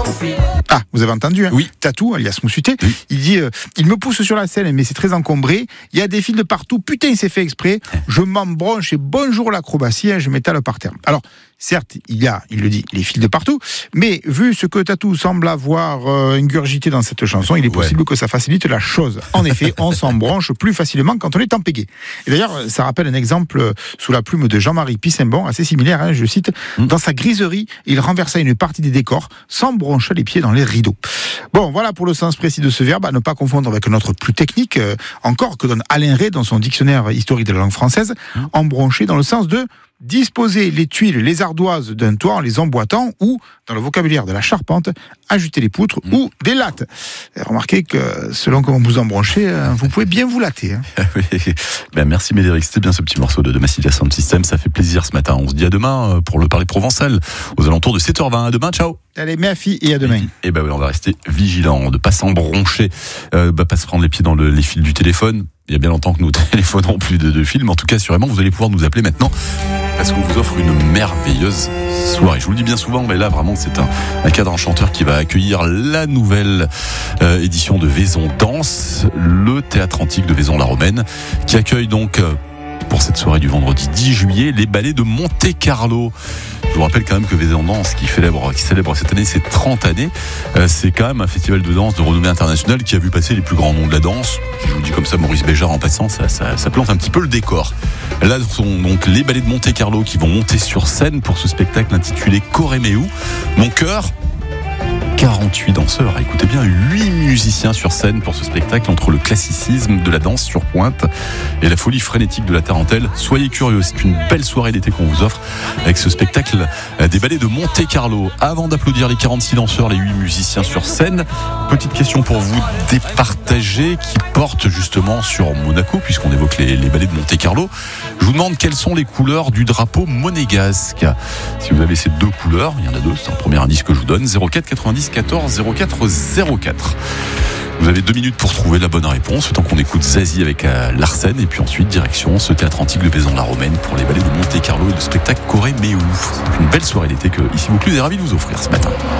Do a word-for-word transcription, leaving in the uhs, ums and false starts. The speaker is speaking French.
Ah, vous avez entendu, hein? Oui. Tatou, alias Moussuté. Oui. Il dit euh, il me pousse sur la scène, mais c'est très encombré. Il y a des fils de partout. Putain, il s'est fait exprès. Je m'embranche et bonjour l'acrobatie, hein, je m'étale par terre. Alors, certes, il y a, il le dit, les fils de partout, mais vu ce que Tatou semble avoir euh, ingurgité dans cette chanson, il est possible ouais. que ça facilite la chose. En effet, on s'embranche plus facilement quand on est en pégé. Et d'ailleurs, ça rappelle un exemple sous la plume de Jean-Marie Pissembon, assez similaire, hein, je cite, mmh. dans sa griserie, il renversa une partie des décors, s'embrancha les pieds dans les rideaux. Bon, voilà pour le sens précis de ce verbe, à ne pas confondre avec notre plus technique, euh, encore que donne Alain Rey dans son dictionnaire historique de la langue française, mmh. embrancher dans le sens de disposer les tuiles, les ardoises d'un toit en les emboîtant ou, dans le vocabulaire de la charpente, ajouter les poutres mmh. ou des lattes. Et remarquez que selon comment vous embranchez, vous pouvez bien vous latter. Hein. Oui. Ben, merci Médéric, c'était bien ce petit morceau de, de Massilia Sound System, ça fait plaisir ce matin. On se dit à demain pour le parler provençal, aux alentours de sept heures vingt. À demain, ciao. Allez, merci et à demain. Et, et ben oui, on va rester vigilant, de ne pas s'embroncher, euh, bah, pas se prendre les pieds dans le, les fils du téléphone. Il y a bien longtemps que nous téléphonons plus de, de films. En tout cas, assurément, vous allez pouvoir nous appeler maintenant parce qu'on vous offre une merveilleuse soirée. Je vous le dis bien souvent, mais là, vraiment, c'est un, un cadre enchanteur qui va accueillir la nouvelle euh, édition de Vaison Danse, le théâtre antique de Vaison-la-Romaine, qui accueille donc, euh, pour cette soirée du vendredi dix juillet, les ballets de Monte-Carlo. Je vous rappelle quand même que Vaison Danse, qui célèbre, qui célèbre cette année ses trente années, euh, c'est quand même un festival de danse de renommée internationale qui a vu passer les plus grands noms de la danse. Je vous dis comme ça, Maurice Béjart en passant, ça, ça, ça plante un petit peu le décor. Là ce sont donc les ballets de Monte-Carlo qui vont monter sur scène pour ce spectacle intitulé Coréméou. Mon cœur, quarante-huit danseurs, écoutez bien, huit musiciens sur scène pour ce spectacle entre le classicisme de la danse sur pointe et la folie frénétique de la tarentelle. Soyez curieux, c'est une belle soirée d'été qu'on vous offre avec ce spectacle des ballets de Monte-Carlo. Avant d'applaudir les quarante-six danseurs, les huit musiciens sur scène, petite question pour vous départager qui porte justement sur Monaco, puisqu'on évoque les, les ballets de Monte-Carlo. Je vous demande quelles sont les couleurs du drapeau monégasque. Si vous avez ces deux couleurs, il y en a deux, c'est un premier indice que je vous donne, zéro quatre quatre-vingt-dix quatorze zéro quatre zéro quatre. Vous avez deux minutes pour trouver la bonne réponse, autant qu'on écoute Zazie avec euh, Larsen, et puis ensuite direction ce théâtre antique de Vaison-la-Romaine pour les ballets de Monte-Carlo et le spectacle Coréméou. C'est une belle soirée d'été que Ici Vaucluse est ravi de vous offrir ce matin.